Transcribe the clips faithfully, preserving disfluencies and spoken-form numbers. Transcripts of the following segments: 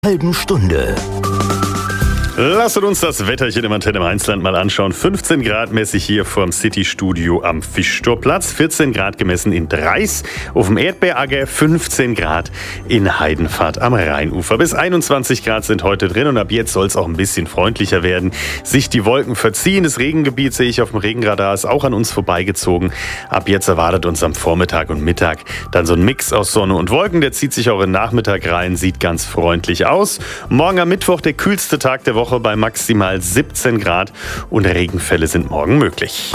Halben Stunde. Lasst uns das Wetterchen im Antenne Mainzland mal anschauen. fünfzehn Grad mäßig hier vorm City-Studio am Fischtorplatz, vierzehn Grad gemessen in Dreis, auf dem Erdbeeracker fünfzehn Grad in Heidenfahrt am Rheinufer. Bis einundzwanzig Grad sind heute drin und ab jetzt soll es auch ein bisschen freundlicher werden. Sich die Wolken verziehen, das Regengebiet sehe ich auf dem Regenradar, ist auch an uns vorbeigezogen. Ab jetzt erwartet uns am Vormittag und Mittag dann so ein Mix aus Sonne und Wolken. Der zieht sich auch in den Nachmittag rein, sieht ganz freundlich aus. Morgen am Mittwoch der kühlste Tag der Woche bei maximal siebzehn Grad und Regenfälle sind morgen möglich.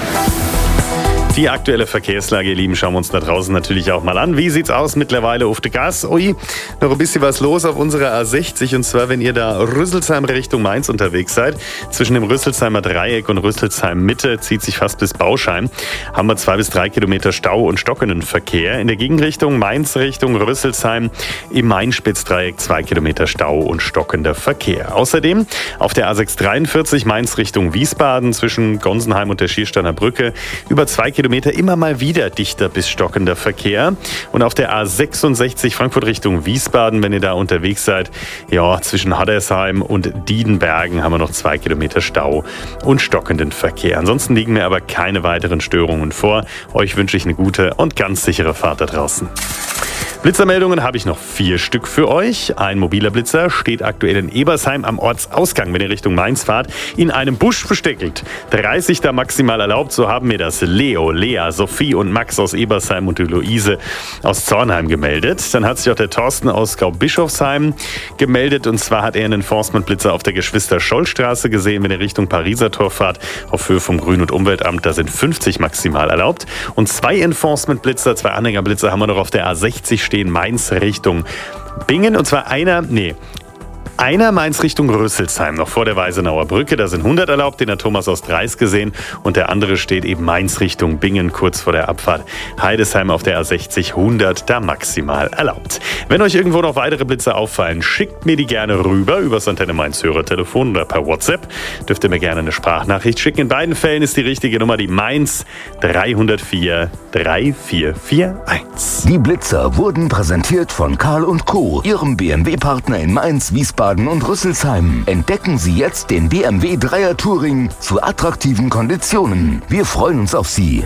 Die aktuelle Verkehrslage, ihr Lieben, schauen wir uns da draußen natürlich auch mal an. Wie sieht's aus mittlerweile auf der Gas? Ui, noch ein bisschen was los auf unserer A sechzig. Und zwar, wenn ihr da Rüsselsheim Richtung Mainz unterwegs seid. Zwischen dem Rüsselsheimer Dreieck und Rüsselsheim Mitte zieht sich fast bis Bauschein. Haben wir zwei bis drei Kilometer Stau und stockenden Verkehr. In der Gegenrichtung Mainz Richtung Rüsselsheim im Main-Spitz-Dreieck zwei Kilometer Stau und stockender Verkehr. Außerdem auf der A sechs dreiundvierzig Mainz Richtung Wiesbaden zwischen Gonsenheim und der Schiersteiner Brücke über zwei Kilometer immer mal wieder dichter bis stockender Verkehr. Und auf der A sechsundsechzig Frankfurt Richtung Wiesbaden, wenn ihr da unterwegs seid, ja, zwischen Haddersheim und Diedenbergen haben wir noch zwei Kilometer Stau und stockenden Verkehr. Ansonsten liegen mir aber keine weiteren Störungen vor. Euch wünsche ich eine gute und ganz sichere Fahrt da draußen. Blitzermeldungen habe ich noch vier Stück für euch. Ein mobiler Blitzer steht aktuell in Ebersheim am Ortsausgang, wenn ihr Richtung Mainz fahrt, in einem Busch versteckelt. dreißig da maximal erlaubt, so haben mir das Leo, Lea, Sophie und Max aus Ebersheim und die Luise aus Zornheim gemeldet. Dann hat sich auch der Thorsten aus Gau-Bischofsheim gemeldet, und zwar hat er einen Enforcement-Blitzer auf der Geschwister-Scholl-Straße gesehen, wenn ihr Richtung Pariser Tor fahrt, auf Höhe vom Grün- und Umweltamt, da sind fünfzig maximal erlaubt. Und zwei Enforcement-Blitzer, zwei Anhängerblitzer haben wir noch auf der A sechzig stehen, Mainz Richtung Bingen, und zwar einer, nee, Einer Mainz Richtung Rüsselsheim, noch vor der Weisenauer Brücke. Da sind hundert erlaubt, den hat Thomas aus Dreis gesehen. Und der andere steht eben Mainz Richtung Bingen, kurz vor der Abfahrt Heidesheim auf der A sechzig, hundert da maximal erlaubt. Wenn euch irgendwo noch weitere Blitze auffallen, schickt mir die gerne rüber übers Antenne Mainz Hörertelefon oder per WhatsApp. Dürft ihr mir gerne eine Sprachnachricht schicken. In beiden Fällen ist die richtige Nummer die Mainz drei null vier drei vier vier eins. Die Blitzer wurden präsentiert von Karl und Co., Ihrem B M W-Partner in Mainz, Wiesbaden und Rüsselsheim. Entdecken Sie jetzt den B M W Dreier Touring zu attraktiven Konditionen. Wir freuen uns auf Sie.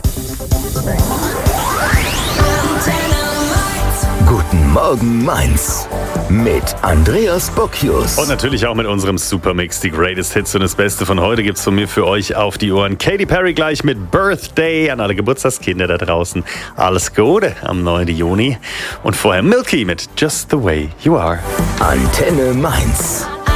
Guten Morgen Mainz mit Andreas Bocchius. Und natürlich auch mit unserem Supermix, die Greatest Hits, und das Beste von heute gibt's von mir für euch auf die Ohren. Katy Perry gleich mit Birthday an alle Geburtstagskinder da draußen. Alles Gute am neunten Juni. Und vorher Milky mit Just the Way You Are. Antenne Mainz.